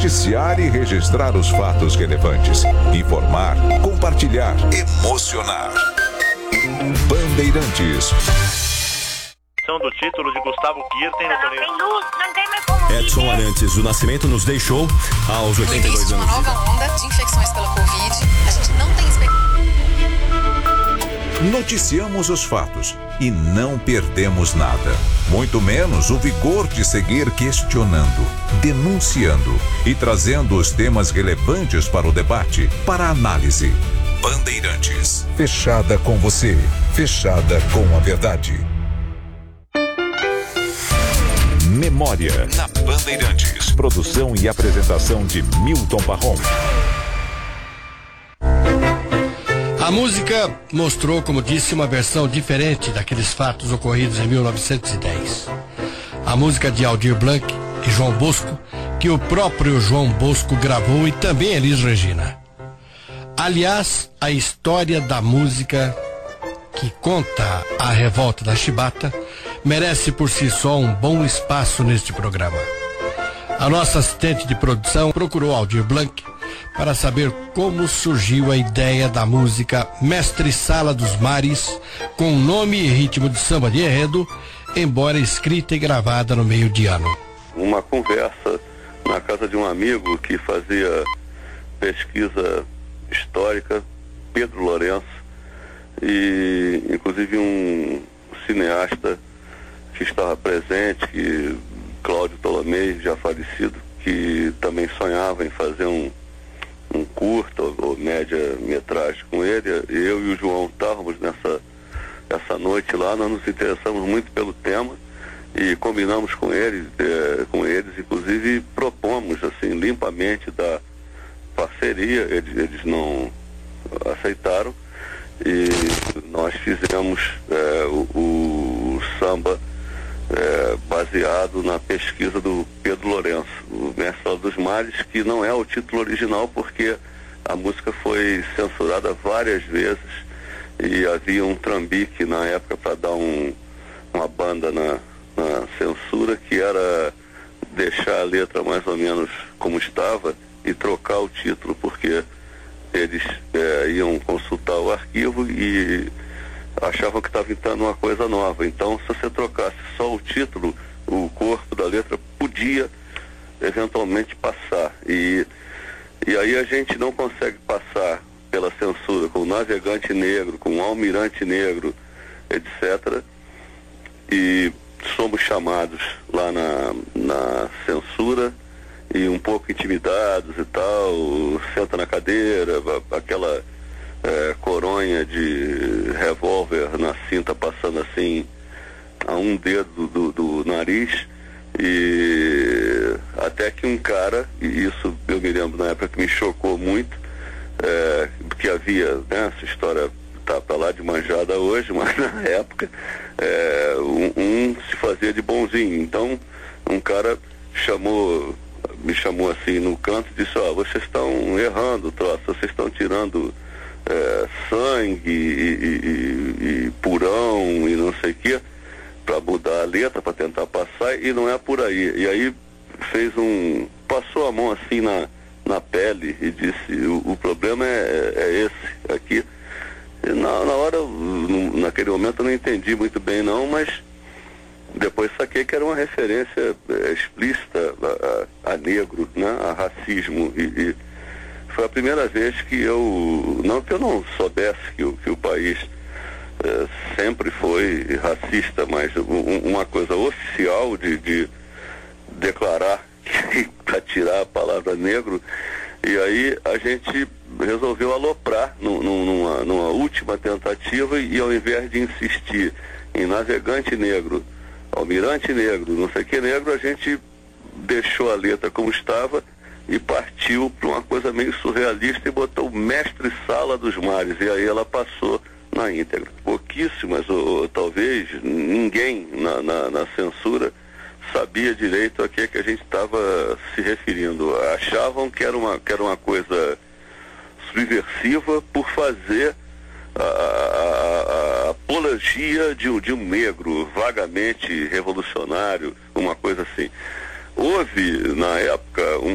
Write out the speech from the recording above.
noticiar e registrar os fatos relevantes, informar, compartilhar, emocionar. Bandeirantes. Do título de Gustavo Kirten no torneio. Não tem luz, não tem mais como Edson Arantes do Nascimento nos deixou aos 82 anos. No início de uma nova onda de infecções pela Covid, a gente não tem Noticiamos os fatos e não perdemos nada. Muito menos o vigor de seguir questionando, denunciando e trazendo os temas relevantes para o debate, para a análise. Bandeirantes. Fechada com você. Fechada com a verdade. Memória na Bandeirantes. Produção e apresentação de Milton Parron. A música mostrou, como disse, uma versão diferente daqueles fatos ocorridos em 1910. A música de Aldir Blanc e João Bosco, que o próprio João Bosco gravou, e também Elis Regina. Aliás, a história da música que conta a revolta da chibata merece por si só um bom espaço neste programa. A nossa assistente de produção procurou Aldir Blanc para saber como surgiu a ideia da música Mestre Sala dos Mares, com nome e ritmo de samba de enredo, embora escrita e gravada no meio de ano. Uma conversa na casa de um amigo que fazia pesquisa histórica, Pedro Lourenço, e inclusive um cineasta que estava presente, que Cláudio Ptolomei, já falecido, que também sonhava em fazer um curta ou média metragem com ele. Eu e o João estávamos essa noite lá, nós nos interessamos muito pelo tema e combinamos com eles, inclusive propomos assim limpamente da parceria. Eles não aceitaram e nós fizemos o samba baseado na pesquisa do Pedro Lourenço, o Mestre Sala dos Mares, que não é o título original porque a música foi censurada várias vezes e havia um trambique na época para dar uma banda na censura, que era deixar a letra mais ou menos como estava e trocar o título, porque eles iam consultar o arquivo e achavam que estava entrando uma coisa nova. Então, se você trocasse só o título, o corpo da letra podia eventualmente passar. E aí a gente não consegue passar pela censura com o Navegante Negro, com o Almirante Negro, etc. E somos chamados lá na censura e um pouco intimidados e tal, senta na cadeira, aquela coronha de revólver na cinta passando assim a um dedo do nariz, e até que um cara, e isso eu me lembro na época que me chocou muito, porque havia, né, essa história tá pra lá de manjada hoje, mas na época um se fazia de bonzinho. Então um cara me chamou assim no canto e disse: vocês estão errando o troço, vocês estão tirando sangue e purão e não sei o que, para mudar a letra, para tentar passar, e não é por aí. E aí passou a mão assim na pele e disse: o problema é esse aqui. E na hora, naquele momento eu não entendi muito bem não, mas depois saquei que era uma referência explícita a negro, né, a racismo, e foi a primeira vez que não que eu não soubesse que o país sempre foi racista, mas uma coisa oficial de declarar para tirar a palavra negro. E aí a gente resolveu aloprar numa última tentativa, e ao invés de insistir em Navegante Negro, Almirante Negro, não sei o que negro, a gente deixou a letra como estava e partiu para uma coisa meio surrealista e botou Mestre Sala dos Mares, e aí ela passou na íntegra. Pouquíssimas, ou talvez ninguém na censura sabia direito a que a gente estava se referindo. Achavam que era uma coisa subversiva por fazer a apologia de um negro vagamente revolucionário, uma coisa assim. Houve, na época,